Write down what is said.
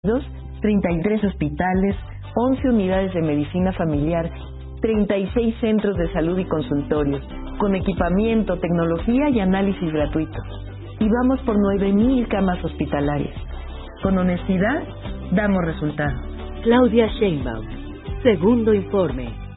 33 hospitales, 11 unidades de medicina familiar, 36 centros de salud y consultorios, con equipamiento, tecnología y análisis gratuitos. Y vamos por 9,000 camas hospitalarias. Con honestidad, damos resultados. Claudia Sheinbaum, segundo informe.